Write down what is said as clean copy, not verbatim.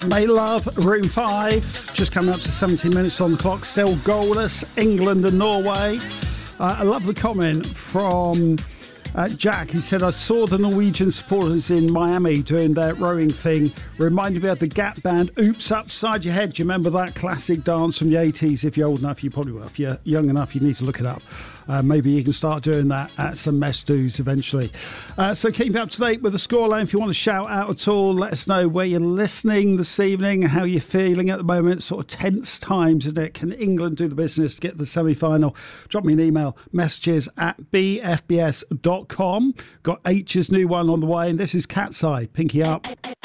Made love, Room 5. Just coming up to 17 minutes on the clock. Still goalless, England and Norway. A lovely comment from Jack. He said, I saw the Norwegian supporters in Miami doing their rowing thing. Reminded me of the Gap band, Oops Upside Your Head. Do you remember that classic dance from the 80s? If you're old enough, you probably will. If you're young enough, you need to look it up. Maybe you can start doing that at some mess do's eventually. So keep up to date with the scoreline. If you want to shout out at all, let us know where you're listening this evening, how you're feeling at the moment. Sort of tense times, isn't it? Can England do the business to get to the semi-final? Drop me an email, messages@bfbs.com. Got H's new one on the way, and this is Cat's Eye. Pinky up.